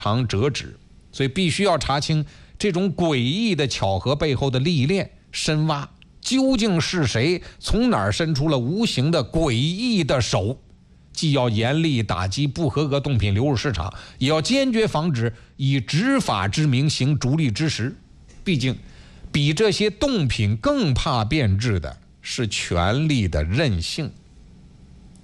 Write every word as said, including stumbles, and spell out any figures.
常折纸，所以必须要查清这种诡异的巧合背后的历练，深挖究竟是谁从哪儿伸出了无形的诡异的手。既要严厉打击不合格冻品流入市场，也要坚决防止以执法之名行逐利之实。毕竟比这些冻品更怕变质的是权力的任性。